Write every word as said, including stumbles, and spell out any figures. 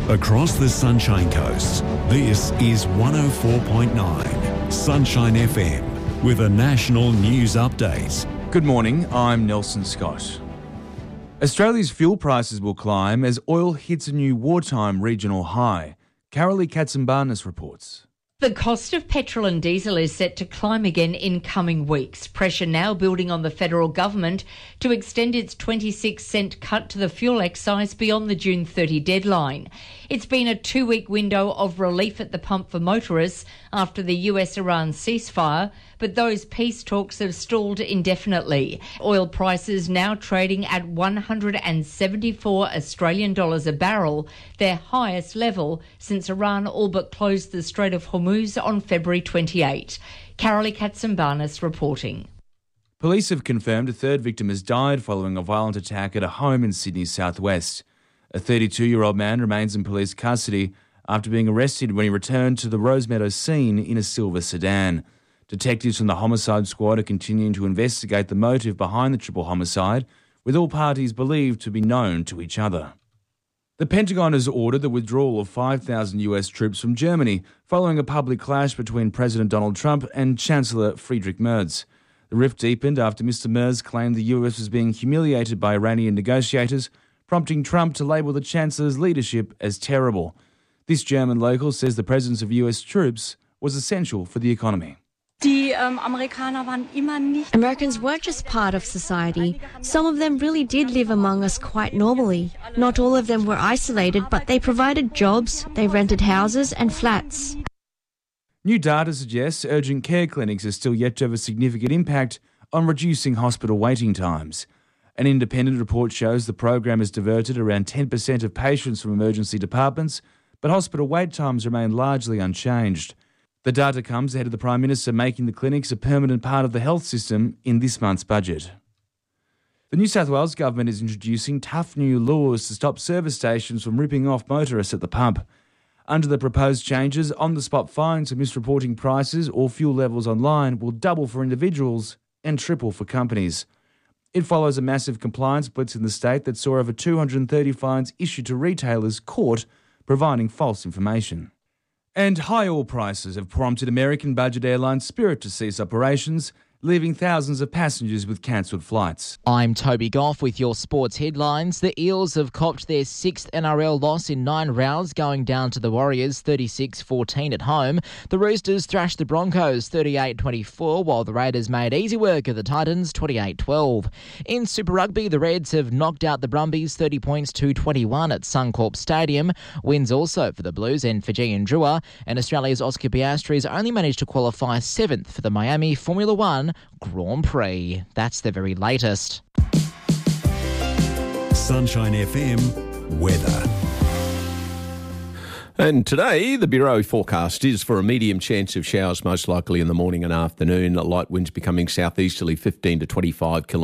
Across the Sunshine Coast, this is one oh four point nine Sunshine F M with a national news update. Good morning, I'm Nelson Scott. Australia's fuel prices will climb as oil hits a new wartime regional high. Carolee Katsimbarnis reports. The cost of petrol and diesel is set to climb again in coming weeks. Pressure now building on the federal government to extend its twenty-six cent cut to the fuel excise beyond the June thirtieth deadline. It's been a two-week window of relief at the pump for motorists after the U S-Iran ceasefire, but those peace talks have stalled indefinitely. Oil prices now trading at one hundred seventy-four Australian dollars a barrel, their highest level since Iran all but closed the Strait of Hormuz on February twenty-eighth. Carolee Katsimbarnis reporting. Police have confirmed a third victim has died following a violent attack at a home in Sydney's southwest. A thirty-two-year-old man remains in police custody after being arrested when he returned to the Rosemeadow scene in a silver sedan. Detectives from the homicide squad are continuing to investigate the motive behind the triple homicide, with all parties believed to be known to each other. The Pentagon has ordered the withdrawal of five thousand U S troops from Germany following a public clash between President Donald Trump and Chancellor Friedrich Merz. The rift deepened after Mister Merz claimed the U S was being humiliated by Iranian negotiators, prompting Trump to label the Chancellor's leadership as terrible. This German local says the presence of U S troops was essential for the economy. Americans weren't just part of society. Some of them really did live among us quite normally. Not all of them were isolated, but they provided jobs, they rented houses and flats. New data suggests urgent care clinics are still yet to have a significant impact on reducing hospital waiting times. An independent report shows the program has diverted around ten percent of patients from emergency departments, but hospital wait times remain largely unchanged. The data comes ahead of the Prime Minister making the clinics a permanent part of the health system in this month's budget. The New South Wales government is introducing tough new laws to stop service stations from ripping off motorists at the pump. Under the proposed changes, on-the-spot fines for misreporting prices or fuel levels online will double for individuals and triple for companies. It follows a massive compliance blitz in the state that saw over two hundred thirty fines issued to retailers caught providing false information. And high oil prices have prompted American budget airline Spirit to cease operations, leaving thousands of passengers with cancelled flights. I'm Toby Goff with your sports headlines. The Eels have copped their sixth N R L loss in nine rounds, going down to the Warriors thirty-six fourteen at home. The Roosters thrashed the Broncos thirty-eight twenty-four, while the Raiders made easy work of the Titans twenty-eight twelve. In Super Rugby, the Reds have knocked out the Brumbies thirty points to twenty-one at Suncorp Stadium. Wins also for the Blues and Fijian Drua, and Australia's Oscar Piastri only managed to qualify seventh for the Miami Formula One Grand Prix. That's the very latest. Sunshine F M weather. And today, the Bureau forecast is for a medium chance of showers, most likely in the morning and afternoon. Light winds becoming southeasterly fifteen to twenty-five kilometres